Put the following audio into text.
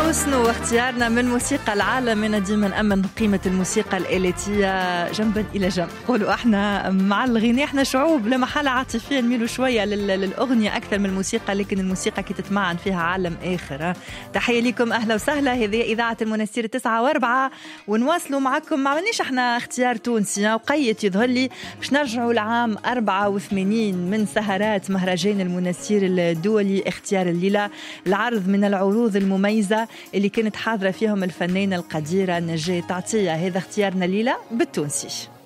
وشنو اختيارنا من موسيقى العالم؟ ديما نأمن قيمة الموسيقى الآليتية جنبا إلى جنب. قولوا احنا مع الغناء احنا شعوب لا محالة عاطفيا نميلوا شوية للأغنية أكثر من الموسيقى، لكن الموسيقى كي تتمعن فيها عالم آخر. تحية لكم، أهلا وسهلا. هذه إذاعة المنستير 9 و4 ونواصلوا معكم. ما عملناش احنا اختيار تونسي وقيت يظهر لي باش نرجعوا العام 84 من سهرات مهرجان المنستير الدولي اختيار الليلة، العرض من العروض المميزة اللي كانت حاضرة فيهم الفنانة القديرة نجاة عطية. هذا اختيارنا الليلة بالتونسي.